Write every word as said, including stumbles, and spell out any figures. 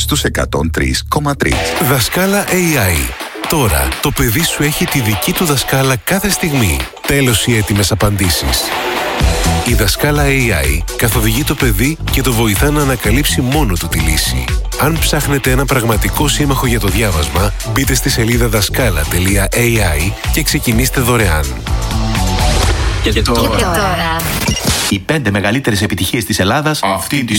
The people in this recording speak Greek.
στους εκατόν τρία κόμμα τρία. Δασκάλα έι άι. Τώρα το παιδί σου έχει τη δική του δασκάλα κάθε στιγμή. Τέλος οι έτοιμες απαντήσεις. Η δασκάλα έι άι καθοδηγεί το παιδί και το βοηθά να ανακαλύψει μόνο του τη λύση. Αν ψάχνετε ένα πραγματικό σύμμαχο για το διάβασμα, μπείτε στη σελίδα δασκάλα τελεία έι άι και ξεκινήστε δωρεάν. Και, και, τώρα. και τώρα. Οι πέντε μεγαλύτερες επιτυχίες της Ελλάδας αυτή τη